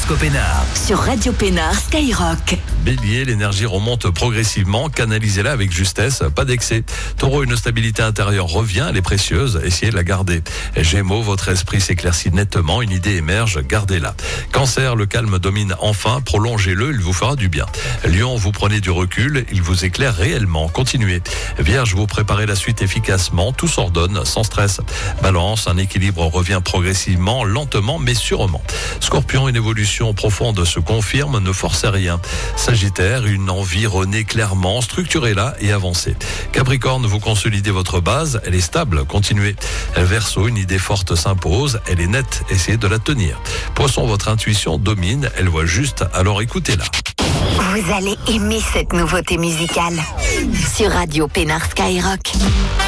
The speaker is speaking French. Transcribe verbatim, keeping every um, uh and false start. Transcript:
l'horoscope Pénard. Sur Radio Pénard Skyrock. Bélier, l'énergie remonte progressivement, canalisez-la avec justesse, pas d'excès. Taureau, une stabilité intérieure revient, elle est précieuse, essayez de la garder. Gémeaux, votre esprit s'éclaircit nettement, une idée émerge, gardez-la. Cancer, le calme domine enfin, prolongez-le, il vous fera du bien. Lion, vous prenez du recul, il vous éclaire réellement, continuez. Vierge, vous préparez la suite efficacement, tout s'ordonne, sans stress. Balance, un équilibre revient progressivement, lentement mais sûrement. Scorpion, une évolution profonde se confirme, ne forcez rien. Sagittaire, une envie renaît clairement, structurez-la et avancez. Capricorne, vous consolidez votre base, elle est stable, continuez. Verseau, une idée forte s'impose, elle est nette, essayez de la tenir. Poisson, votre intuition domine, elle voit juste, alors écoutez-la. Vous allez aimer cette nouveauté musicale. Sur Radio Pénard Skyrock.